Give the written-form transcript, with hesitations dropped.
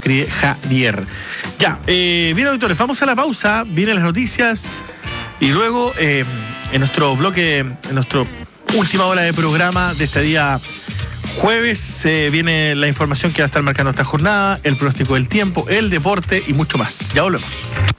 escribe Javier. Ya, bien auditores, vamos a la pausa, vienen las noticias y luego en nuestro bloque, en nuestra última hora de programa de este día jueves, viene la información que va a estar marcando esta jornada, el pronóstico del tiempo, el deporte y mucho más. Ya volvemos.